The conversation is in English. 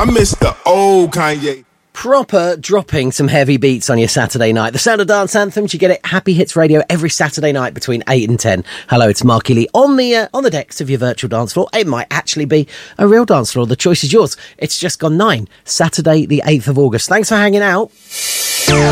I miss the old Kanye. Proper dropping some heavy beats on your Saturday night. The Sound of Dance Anthems, you get it, Happy Hits Radio every Saturday night between 8 and 10. Hello, it's Marky Lee on the decks of your virtual dance floor. It might actually be a real dance floor. The choice is yours. It's just gone 9, Saturday the 8th of August. Thanks for hanging out.